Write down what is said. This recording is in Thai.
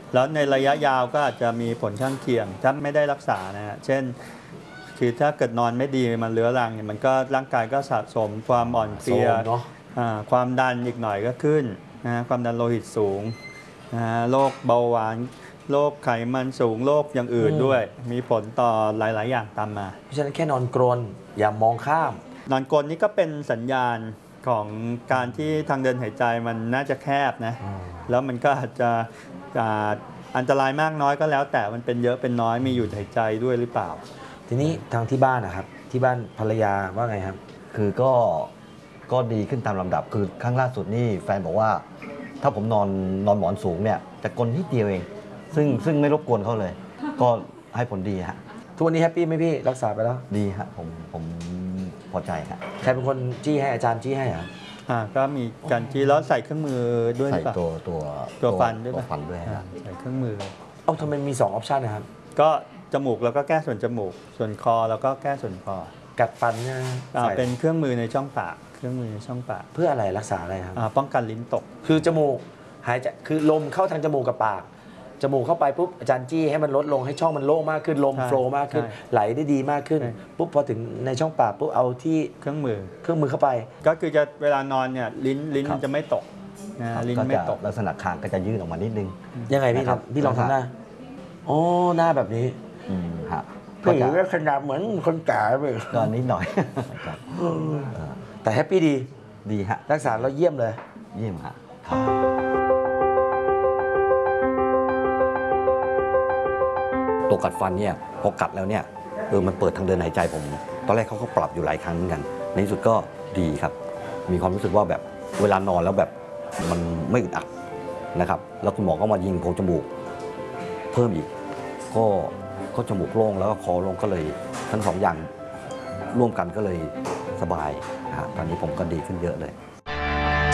แล้วในระยะยาวก็อาจจะมีผลข้างเคียงถ้าไม่ได้รักษานะฮะเช่นคือถ้าเกิดนอนไม่ดีมันเรื้อรังเนี่ยมันก็ร่างกายก็สะสมความอ่อนเพลียความดันอีกหน่อยก็ขึ้นนะความดันโลหิตสูงนะโรคเบาหวานโรคไขมันสูงโรคอย่างอื่นด้วยมีผลต่อหลายๆอย่างตามมาเพราะฉะนั้นแค่นอนกรนอย่ามองข้ามนอนกรนนี่ก็เป็นสัญญาณของการที่ทางเดินหายใจมันน่าจะแคบนะแล้วมันก็อาจจะอันตรายมากน้อยก็แล้วแต่มันเป็นเยอะเป็นน้อยมีหยุดหายใจด้วยหรือเปล่าทีนี้ทางที่บ้านนะครับที่บ้านภรรยาว่าไงครับคือก็ดีขึ้นตามลำดับคือครั้งล่าสุดนี่แฟนบอกว่าถ้าผมนอนหมอนสูงเนี่ยจะกลนนิดเดียวเองซึ่งไม่รบกวนเขาเลยก็ให้ผลดีฮะทุกวันนี้แฮปปี้ไหมพี่รักษาไปแล้วดีฮะผมพอใจฮะใครเป็นคนจี้ให้อาจารย์จี้ให้ครับก็มีการจี้แล้วใส่เครื่องมือด้วยใส่ตัวฟันด้วยฟันด้วยใส่เครื่องมือทำไมมี2ออปชันนะครับก็จมูกแล้วก็แก้ส่วนจมูกส่วนคอแล้วก็แก้ส่วนคอกัดฟันเนี่ยเป็นเครื่องมือในช่องปากเครื่องมือในช่องปากเพื่ออะไรรักษาอะไรครับป้องกันลิ้นตกคือจมูกหายใจคือลมเข้าทางจมูกกับปากจมูกเข้าไปปุ๊บอาจารย์จี้ให้มันลดลงให้ช่องมันโล่งมากขึ้นลมโฟล์มากขึ้นไหลได้ดีมากขึ้นปุ๊บพอถึงในช่องปากปุ๊บเอาที่เครื่องมือเข้าไปก็คือจะเวลานอนเนี่ยลิ้นมันจะไม่ตกลิ้นไม่ตกลักษณะคางก็จะยื่นออกมานิดนึงยังไงพี่ลองทำหน้าโอ้หน้าแบบนี้ฮะผีก็ขนาดเหมือนคนแก่ไปตอนนี้หน่อยแต่แฮปปี้ดีฮะรักษาแล้วเยี่ยมเลยเยี่ยมฮะตัวกัดฟันเนี่ยพอกัดแล้วเนี่ยมันเปิดทางเดินหายใจผมตอนแรกเขาก็ปรับอยู่หลายครั้งเหมือนกันในที่สุดก็ดีครับมีความรู้สึกว่าแบบเวลานอนแล้วแบบมันไม่อึดอัดนะครับแล้วคุณหมอก็มายิงโพรงจมูกเพิ่มอีกก็จมูกโล่งแล้วก็คอโล่งก็เลยทั้ง2 อย่างร่วมกันก็เลยสบายตอนนี้ผมก็ดีขึ้นเยอะเลย